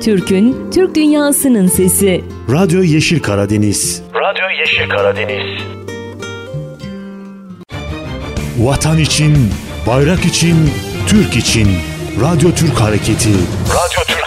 Türk'ün, Türk dünyasının sesi. Radyo Yeşil Karadeniz. Radyo Yeşil Karadeniz. Vatan için, bayrak için, Türk için. Radyo Türk Hareketi. Radyo Türk